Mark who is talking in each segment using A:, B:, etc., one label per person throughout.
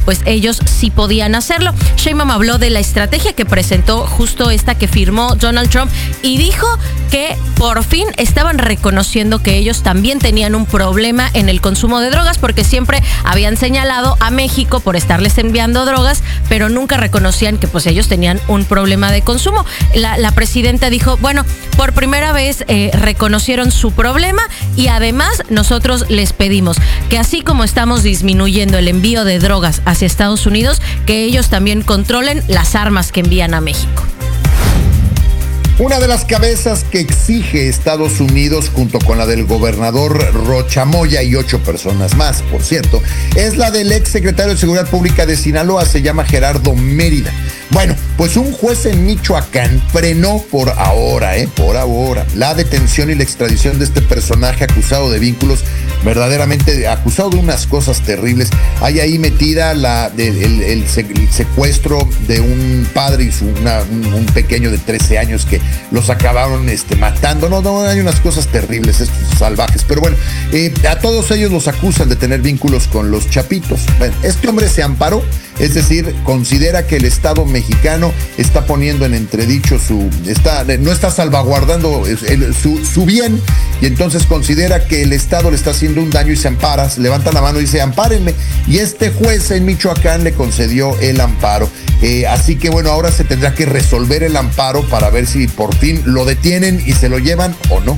A: pues ellos sí podían hacerlo. Sheinbaum habló de la estrategia que presentó, justo esta que firmó Donald Trump, y dijo que por fin estaban reconociendo que ellos también tenían un problema en el consumo de drogas, porque siempre habían señalado a México por estarles enviando drogas, pero nunca reconocían que pues ellos tenían un problema de consumo. La presidenta dijo, bueno, por primera vez reconocieron su problema, y además nosotros les pedimos que así como estamos disminuyendo el envío de drogas hacia Estados Unidos, que ellos también controlen las armas que envían a México.
B: Una de las cabezas que exige Estados Unidos, junto con la del gobernador Rocha Moya y 8 personas más, por cierto, es la del ex secretario de Seguridad Pública de Sinaloa, se llama Gerardo Mérida. Bueno, pues un juez en Michoacán frenó por ahora, la detención y la extradición de este personaje acusado de vínculos, verdaderamente acusado de unas cosas terribles. Hay ahí metida el secuestro de un padre y un pequeño de 13 años que los acabaron matando. No, hay unas cosas terribles, estos salvajes. Pero bueno, a todos ellos los acusan de tener vínculos con los chapitos. Bueno, este hombre se amparó, es decir, considera que el Estado mexicano está poniendo en entredicho no está salvaguardando su bien, y entonces considera que el Estado le está haciendo un daño y se ampara, se levanta la mano y dice, ampárenme, y este juez en Michoacán le concedió el amparo. Así que bueno, ahora se tendrá que resolver el amparo para ver si por fin lo detienen y se lo llevan o no.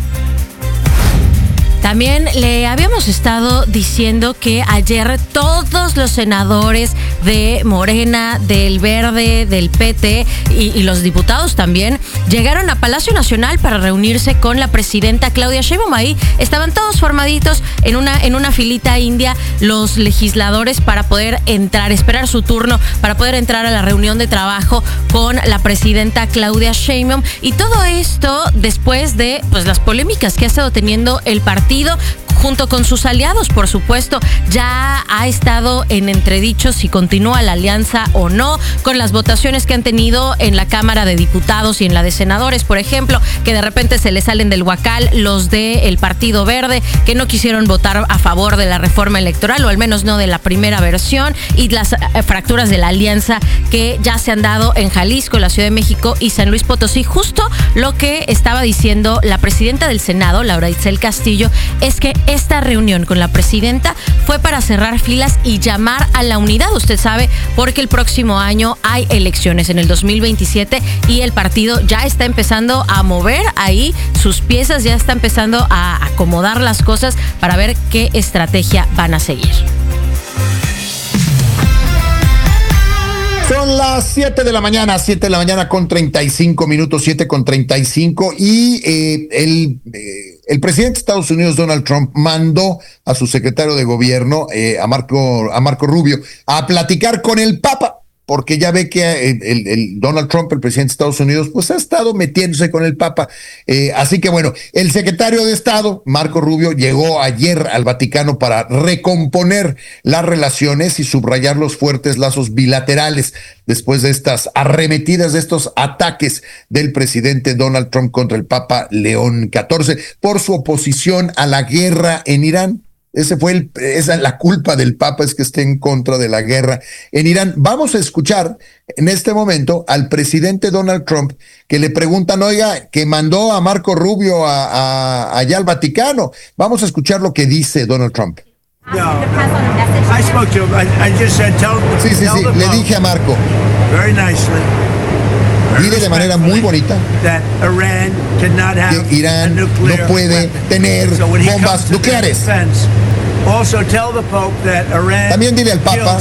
A: También le habíamos estado diciendo que ayer todos los senadores de Morena, del Verde, del PT y los diputados también llegaron a Palacio Nacional para reunirse con la presidenta Claudia Sheinbaum. Ahí estaban todos formaditos en una filita india los legisladores para poder entrar, esperar su turno para poder entrar a la reunión de trabajo con la presidenta Claudia Sheinbaum. Y todo esto después de pues las polémicas que ha estado teniendo el partido junto con sus aliados, por supuesto. Ya ha estado en entredicho si continúa la alianza o no, con las votaciones que han tenido en la Cámara de Diputados y en la de Senadores, por ejemplo, que de repente se le salen del huacal los del Partido Verde, que no quisieron votar a favor de la reforma electoral, o al menos no de la primera versión, y las fracturas de la alianza que ya se han dado en Jalisco, la Ciudad de México y San Luis Potosí. Justo lo que estaba diciendo la presidenta del Senado, Laura Itzel Castillo, es que esta reunión con la presidenta fue para cerrar filas y llamar a la unidad. Usted sabe, porque el próximo año hay elecciones en el 2027 y el partido ya está empezando a mover ahí sus piezas, ya está empezando a acomodar las cosas para ver qué estrategia van a seguir.
B: Son las 7 de la mañana con 35 minutos, 7:35, y el presidente de Estados Unidos, Donald Trump, mandó a su secretario de gobierno, a Marco Rubio, a platicar con el Papa, porque ya ve que el Donald Trump, el presidente de Estados Unidos, pues ha estado metiéndose con el Papa. Así que bueno, el secretario de Estado, Marco Rubio, llegó ayer al Vaticano para recomponer las relaciones y subrayar los fuertes lazos bilaterales después de estas arremetidas, de estos ataques del presidente Donald Trump contra el Papa León XIV por su oposición a la guerra en Irán. Esa es la culpa del Papa, es que esté en contra de la guerra en Irán. Vamos a escuchar en este momento al presidente Donald Trump, que le preguntan, oiga, que mandó a Marco Rubio allá al Vaticano. Vamos a escuchar lo que dice Donald Trump. Sí, le dije a Marco. Dile de manera muy bonita que Irán no puede tener bombas nucleares. También dile al Papa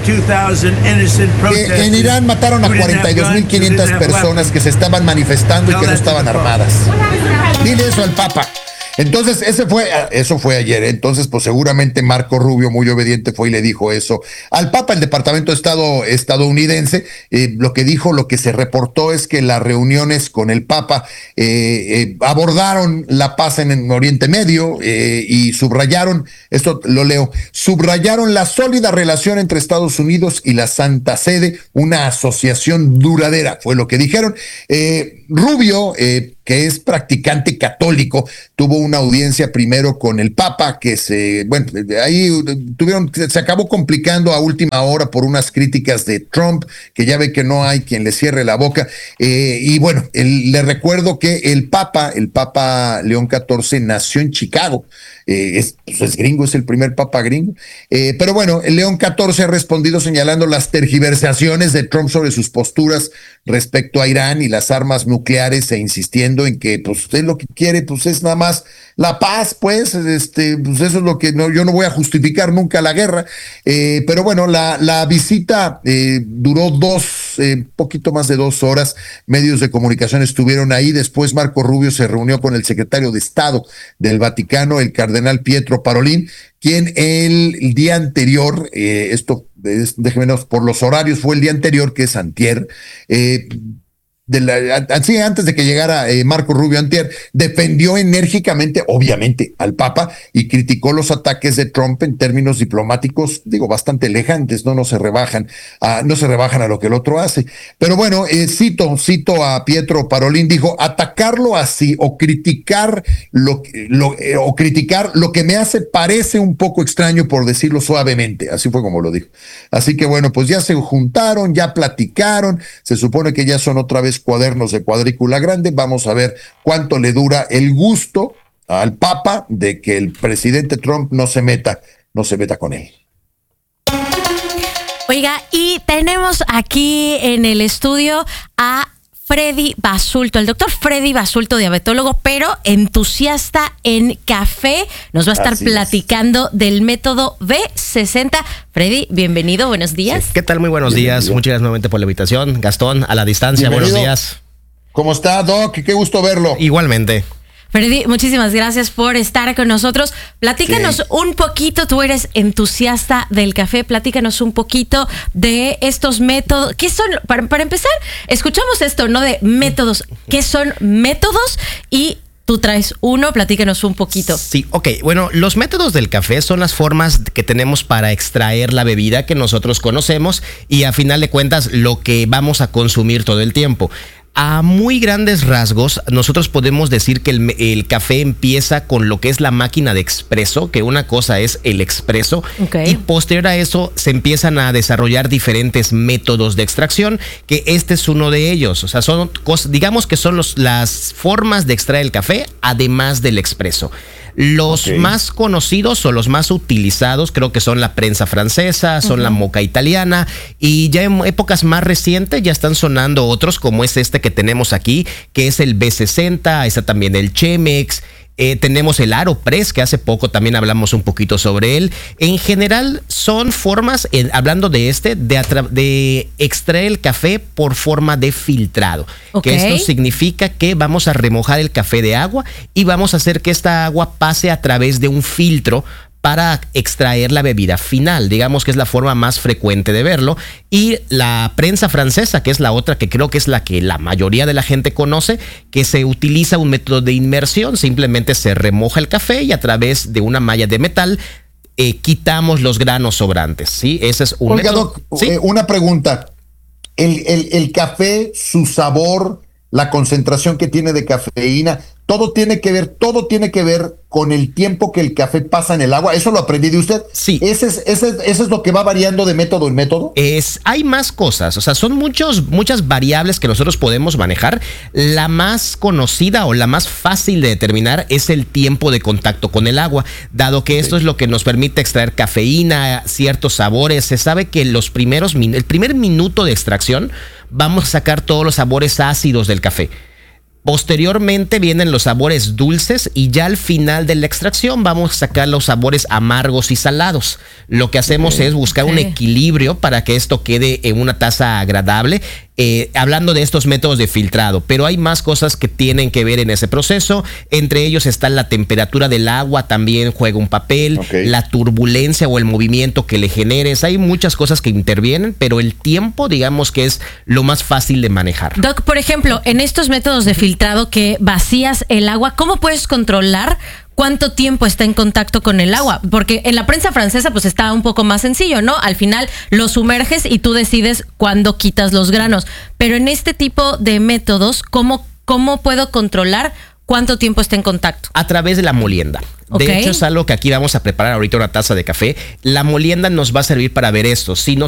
B: que en Irán mataron a 42,500 personas que se estaban manifestando y que no estaban armadas. Dile eso al Papa. Entonces, eso fue ayer. Entonces, pues seguramente Marco Rubio, muy obediente, fue y le dijo eso al Papa. El Departamento de Estado estadounidense, lo que se reportó es que las reuniones con el Papa abordaron la paz en Oriente Medio y subrayaron, esto lo leo, subrayaron la sólida relación entre Estados Unidos y la Santa Sede, una asociación duradera, fue lo que dijeron. Rubio que es practicante católico, tuvo una audiencia primero con el Papa, que se acabó complicando a última hora por unas críticas de Trump, que ya ve que no hay quien le cierre la boca. Y bueno, le recuerdo que el Papa León XIV nació en Chicago. Es gringo, es el primer papa gringo. Pero bueno, el León XIV ha respondido señalando las tergiversaciones de Trump sobre sus posturas respecto a Irán y las armas nucleares, e insistiendo en que pues usted lo que quiere pues es nada más la paz, pues eso es lo que yo no voy a justificar nunca la guerra. Pero bueno, la visita duró poquito más de 2 horas. Medios de comunicación estuvieron ahí. Después Marco Rubio se reunió con el secretario de Estado del Vaticano, el cardenal Pietro Parolin, quien el día anterior, déjenme ver, por los horarios fue el día anterior, que es antier, antes de que llegara Marco Rubio antier, defendió enérgicamente, obviamente, al Papa y criticó los ataques de Trump en términos diplomáticos, bastante elegantes, no se rebajan a lo que el otro hace. Pero bueno, cito a Pietro Parolin, dijo: atacarlo así o criticar lo que me hace parece un poco extraño, por decirlo suavemente. Así fue como lo dijo. Así que bueno, pues ya se juntaron, ya platicaron, se supone que ya son otra vez cuadernos de cuadrícula grande. Vamos a ver cuánto le dura el gusto al Papa de que el presidente Trump no se meta con él.
A: Oiga, y tenemos aquí en el estudio a Freddy Basulto, el doctor Freddy Basulto, diabetólogo, pero entusiasta en café. Nos va a estar platicando del método B60. Freddy, bienvenido, buenos días.
C: Sí. ¿Qué tal? Muy buenos días. Muchas gracias nuevamente por la invitación. Gastón, a la distancia, bienvenido. Buenos días.
B: ¿Cómo está, Doc? Qué gusto verlo.
C: Igualmente.
A: Freddy, muchísimas gracias por estar con nosotros. Platícanos un poquito, tú eres entusiasta del café, platícanos un poquito de estos métodos. ¿Qué son? Para empezar, escuchamos esto, ¿no? De métodos. ¿Qué son métodos? Y tú traes uno, platícanos un poquito.
C: Sí, ok. Bueno, los métodos del café son las formas que tenemos para extraer la bebida que nosotros conocemos y a final de cuentas lo que vamos a consumir todo el tiempo. A muy grandes rasgos, nosotros podemos decir que el café empieza con lo que es la máquina de expreso, que una cosa es el expreso, y posterior a eso se empiezan a desarrollar diferentes métodos de extracción, que este es uno de ellos. O sea, son digamos que son las formas de extraer el café, además del expreso. Los más conocidos o los más utilizados creo que son la prensa francesa, son la moka italiana, y ya en épocas más recientes ya están sonando otros, como es este que tenemos aquí, que es el B60, está también el Chemex. Tenemos el AeroPress, que hace poco también hablamos un poquito sobre él. En general son formas, hablando de de extraer el café por forma de filtrado. Que esto significa que vamos a remojar el café de agua y vamos a hacer que esta agua pase a través de un filtro para extraer la bebida final. Digamos que es la forma más frecuente de verlo. Y la prensa francesa, que es la otra que creo que es la que la mayoría de la gente conoce, que se utiliza un método de inmersión. Simplemente se remoja el café y a través de una malla de metal quitamos los granos sobrantes. ¿Sí? Ese es un método.
B: Doc, ¿sí? Una pregunta. El café, su sabor, la concentración que tiene de cafeína, todo tiene que ver con el tiempo que el café pasa en el agua. ¿Eso lo aprendí de usted?
C: Sí.
B: ¿Ese es lo que va variando de método en método?
C: Hay más cosas, o sea, son muchas variables que nosotros podemos manejar. La más conocida o la más fácil de determinar es el tiempo de contacto con el agua, dado que esto es lo que nos permite extraer cafeína, ciertos sabores. Se sabe que el primer minuto de extracción vamos a sacar todos los sabores ácidos del café. Posteriormente vienen los sabores dulces y ya al final de la extracción vamos a sacar los sabores amargos y salados. Lo que hacemos es buscar un equilibrio para que esto quede en una taza agradable. Hablando de estos métodos de filtrado, pero hay más cosas que tienen que ver en ese proceso. Entre ellos está la temperatura del agua, también juega un papel, la turbulencia o el movimiento que le generes. Hay muchas cosas que intervienen, pero el tiempo, digamos que es lo más fácil de manejar.
A: Doc, por ejemplo, en estos métodos de filtrado que vacías el agua, ¿cómo puedes controlar cuánto tiempo está en contacto con el agua? Porque en la prensa francesa pues está un poco más sencillo, ¿no? Al final lo sumerges y tú decides cuándo quitas los granos. Pero en este tipo de métodos, ¿cómo ¿cómo puedo controlar cuánto tiempo está en contacto?
C: A través de la molienda. De hecho, es algo que aquí vamos a preparar ahorita, una taza de café. La molienda nos va a servir para ver esto. Si